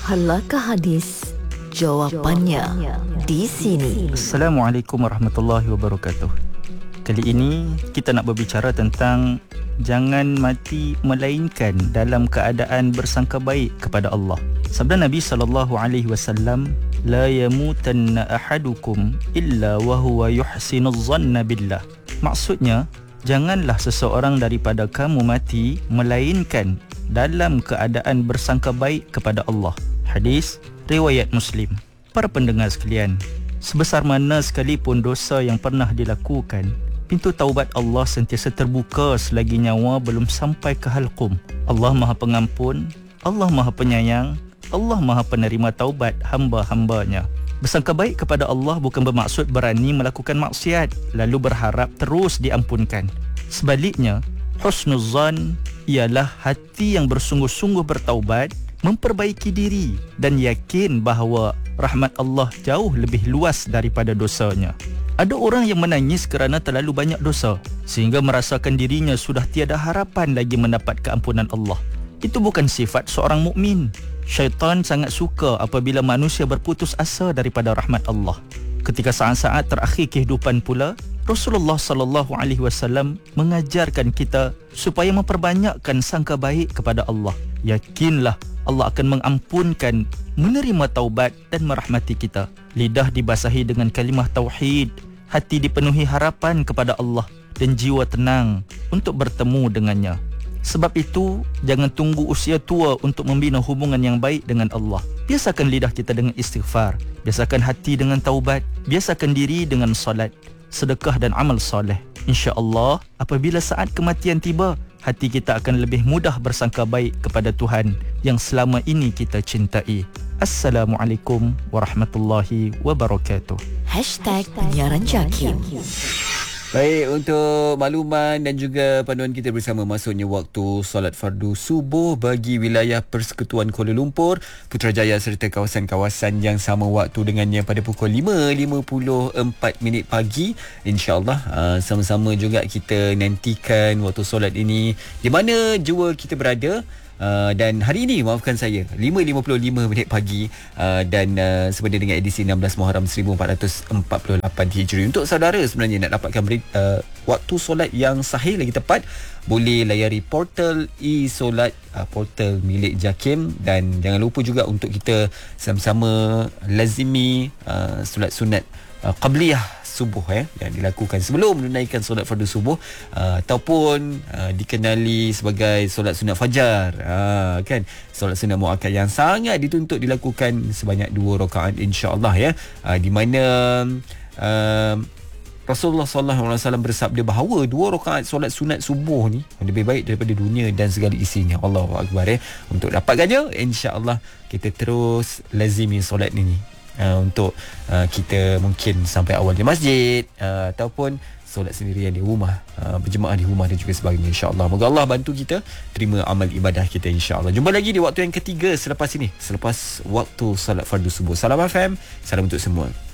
Halakah hadis? Jawapannya di sini. Assalamualaikum warahmatullahi wabarakatuh. Kali ini kita nak berbicara tentang jangan mati melainkan dalam keadaan bersangka baik kepada Allah. Sabda Nabi SAW, la yamutanna ahadukum illa wa huwa yuhsinuz zanna billah. Maksudnya, janganlah seseorang daripada kamu mati melainkan dalam keadaan bersangka baik kepada Allah. Hadis riwayat Muslim. Para pendengar sekalian, sebesar mana sekalipun dosa yang pernah dilakukan, pintu taubat Allah sentiasa terbuka selagi nyawa belum sampai ke halqum. Allah Maha Pengampun, Allah Maha Penyayang, Allah Maha Penerima taubat hamba-hambanya. Bersangka baik kepada Allah bukan bermaksud berani melakukan maksiat lalu berharap terus diampunkan. Sebaliknya, husnuzan ialah hati yang bersungguh-sungguh bertaubat, memperbaiki diri dan yakin bahawa rahmat Allah jauh lebih luas daripada dosanya. Ada orang yang menangis kerana terlalu banyak dosa sehingga merasakan dirinya sudah tiada harapan lagi mendapat keampunan Allah. Itu bukan sifat seorang mukmin. Syaitan sangat suka apabila manusia berputus asa daripada rahmat Allah. Ketika saat-saat terakhir kehidupan pula, Rasulullah SAW mengajarkan kita supaya memperbanyakkan sangka baik kepada Allah. Yakinlah Allah akan mengampunkan, menerima taubat dan merahmati kita. Lidah dibasahi dengan kalimah tauhid, hati dipenuhi harapan kepada Allah dan jiwa tenang untuk bertemu dengannya. Sebab itu, jangan tunggu usia tua untuk membina hubungan yang baik dengan Allah. Biasakan lidah kita dengan istighfar, biasakan hati dengan taubat, biasakan diri dengan solat, sedekah dan amal soleh. InsyaAllah, apabila saat kematian tiba, hati kita akan lebih mudah bersangka baik kepada Tuhan yang selama ini kita cintai. Assalamualaikum warahmatullahi wabarakatuh. #Penyiaran Jakim. Baik, untuk makluman dan juga panduan kita bersama, masuknya waktu solat fardu subuh bagi wilayah Persekutuan Kuala Lumpur, Putrajaya serta kawasan-kawasan yang sama waktu dengannya pada pukul 5.54 pagi. InsyaAllah sama-sama juga kita nantikan waktu solat ini di mana jua kita berada. Dan hari ini, maafkan saya, 5.55 pagi dan sebenarnya dengan edisi 16 Muharram 1448 Hijri. Untuk saudara sebenarnya nak dapatkan waktu solat yang sahih lagi tepat, boleh layari portal e-solat, portal milik Jakim. Dan jangan lupa juga untuk kita sama-sama lazimi solat sunat qabliyah subuh yang dilakukan sebelum menunaikan solat fardu subuh, ataupun dikenali sebagai solat sunat fajar, kan, solat sunat muakkad yang sangat dituntut dilakukan sebanyak 2 rakaat insya-Allah, di mana Rasulullah SAW bersabda bahawa 2 rakaat solat sunat subuh ni lebih baik daripada dunia dan segala isinya. Allahu Akbar. Untuk dapatkannya, insya-Allah kita terus lazimi solat ini. Untuk kita mungkin sampai awal di masjid, ataupun solat sendirian di rumah, berjemaah di rumah dan juga sebagainya, insya-Allah. Moga Allah bantu kita terima amal ibadah kita, insya-Allah. Jumpa lagi di waktu yang ketiga selepas ini, selepas waktu solat fardu subuh. Salam FM, salam untuk semua.